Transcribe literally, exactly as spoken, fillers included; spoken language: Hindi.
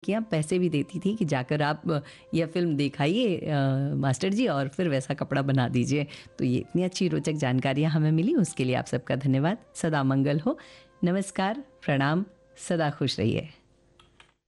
लड़कियां पैसे भी देती थी कि जाकर आप अ, यह फ़िल्म दिखाइए अ, मास्टर जी, और फिर वैसा कपड़ा बना दीजिए। तो ये इतनी अच्छी रोचक जानकारियाँ हमें मिली, उसके लिए आप सबका धन्यवाद। सदा मंगल हो। नमस्कार, प्रणाम, सदा खुश रहिए।